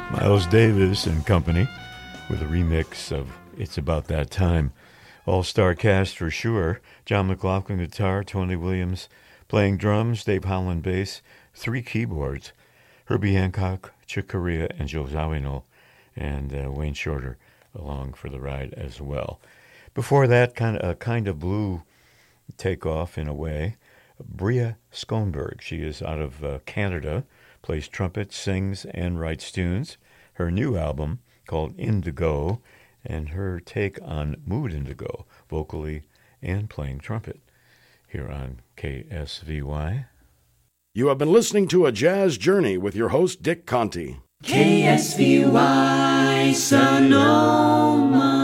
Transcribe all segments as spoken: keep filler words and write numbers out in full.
Miles Davis and Company with a remix of It's About That Time. All-star cast for sure. John McLaughlin guitar, Tony Williams playing drums, Dave Holland bass, three keyboards, Herbie Hancock, Chick Corea, and Joe Zawinul, and uh, Wayne Shorter along for the ride as well. Before that, kind of a kind of blue takeoff in a way, Bria Schoenberg. She is out of uh, Canada, plays trumpet, sings, and writes tunes. Her new album called Indigo, and her take on Mood Indigo, vocally and playing trumpet, here on K S V Y. You have been listening to A Jazz Journey with your host, Dick Conti. K S V Y Sonoma.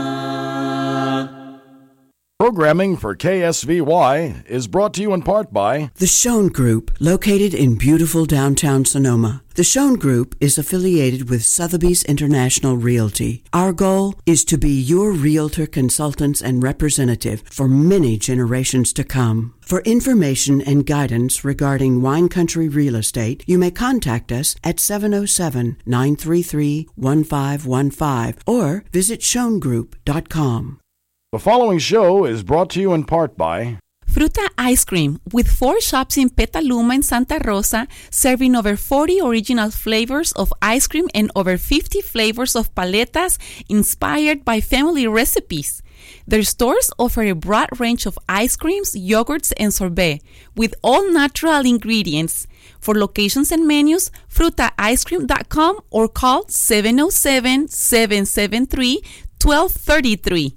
Programming for K S V Y is brought to you in part by The Schoen Group, located in beautiful downtown Sonoma. The Schoen Group is affiliated with Sotheby's International Realty. Our goal is to be your realtor, consultants, and representative for many generations to come. For information and guidance regarding wine country real estate, you may contact us at seven oh seven, nine three three, one five one five or visit schoen group dot com. The following show is brought to you in part by Fruta Ice Cream, with four shops in Petaluma and Santa Rosa, serving over forty original flavors of ice cream and over fifty flavors of paletas inspired by family recipes. Their stores offer a broad range of ice creams, yogurts, and sorbet, with all natural ingredients. For locations and menus, fruta ice cream dot com or call seven oh seven, seven seven three, one two three three.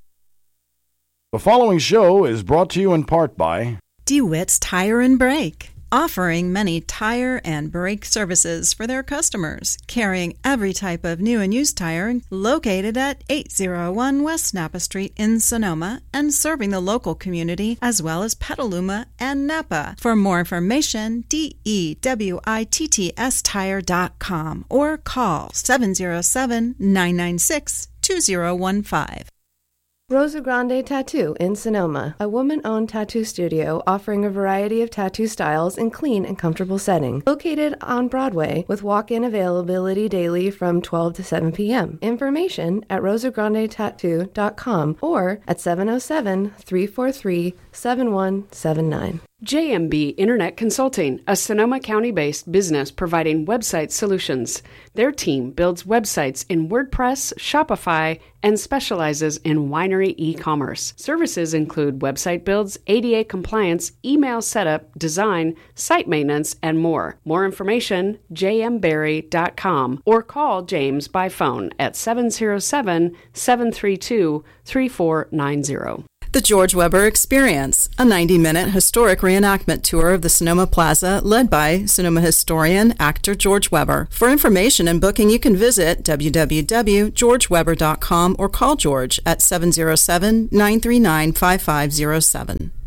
The following show is brought to you in part by DeWitt's Tire and Brake, offering many tire and brake services for their customers, carrying every type of new and used tire, located at eight oh one West Napa Street in Sonoma, and serving the local community as well as Petaluma and Napa. For more information, D E W I T T S tire dot com or call seven oh seven, nine nine six, two oh one five. Rosa Grande Tattoo in Sonoma, a woman-owned tattoo studio offering a variety of tattoo styles in clean and comfortable setting. Located on Broadway with walk-in availability daily from twelve to seven p.m. Information at rosa grande tattoo dot com or at seven oh seven, three four three, seven one seven nine. J M B Internet Consulting, a Sonoma County-based business providing website solutions. Their team builds websites in WordPress, Shopify, and specializes in winery e-commerce. Services include website builds, A D A compliance, email setup, design, site maintenance, and more. More information, j m berry dot com or call James by phone at seven oh seven, seven three two, three four nine zero. The George Weber Experience, a ninety-minute historic reenactment tour of the Sonoma Plaza led by Sonoma historian, actor George Weber. For information and booking, you can visit w w w dot george weber dot com or call George at seven oh seven, nine three nine, five five oh seven.